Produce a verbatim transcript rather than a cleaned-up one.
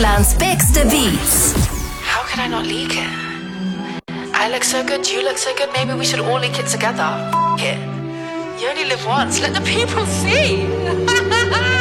Deutschlands bigste Beats. How could I not leak it? I look so good, you look so good, maybe we should all leak it together. F it. You only live once, let the people see.